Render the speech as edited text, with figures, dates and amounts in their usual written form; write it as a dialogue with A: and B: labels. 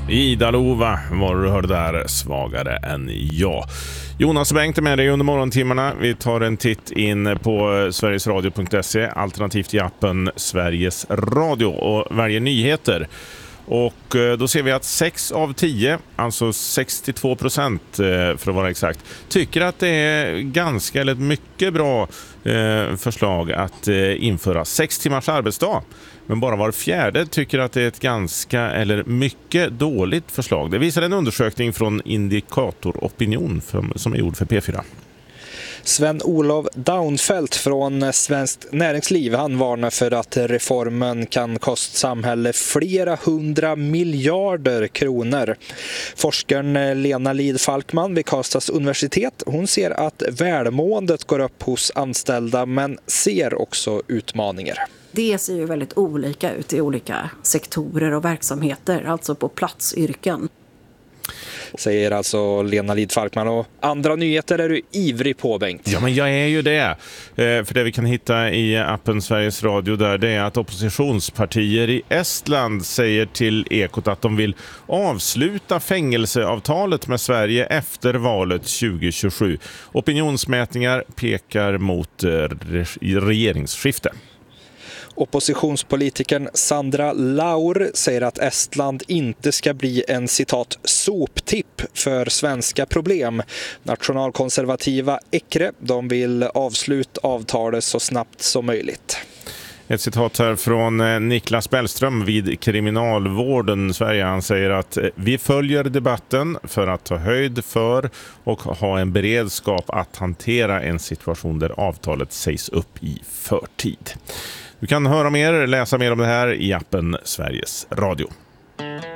A: Ida Lova var du hörde där, svagare än jag. Jonas och Bengt är med dig under morgontimmarna. Vi tar en titt in på sverigesradio.se, alternativt i appen Sveriges Radio, och väljer nyheter. Och då ser vi att 6 av 10, alltså 62% för att vara exakt, tycker att det är ganska eller mycket bra förslag att införa 6 timmars arbetsdag. Men bara var fjärde tycker att det är ett ganska eller mycket dåligt förslag. Det visar en undersökning från Indikator Opinion som är gjord för P4.
B: Sven-Olof Daunfeldt från Svenskt Näringsliv, han varnar för att reformen kan kosta samhället flera 100 miljarder kronor. Forskaren Lena Lid-Falkman vid Karlstads universitet, hon ser att välmåendet går upp hos anställda men ser också utmaningar.
C: Det ser ju väldigt olika ut i olika sektorer och verksamheter, alltså på platsyrken.
B: Säger alltså Lena Lid-Falkman, och andra nyheter är du ivrig på, Bengt.
A: Ja, men jag är ju det. För det vi kan hitta i appen Sveriges Radio där, det är att oppositionspartier i Estland säger till Ekot att de vill avsluta fängelseavtalet med Sverige efter valet 2027. Opinionsmätningar pekar mot regeringsskifte.
B: Oppositionspolitikern Sandra Laur säger att Estland inte ska bli en citat soptipp för svenska problem. Nationalkonservativa Ekre, de vill avsluta avtalet så snabbt som möjligt.
A: Ett citat här från Niklas Bellström vid Kriminalvården Sverige. Han säger att vi följer debatten för att ta höjd för och ha en beredskap att hantera en situation där avtalet sägs upp i förtid. Du kan höra mer, läsa mer om det här i appen Sveriges Radio.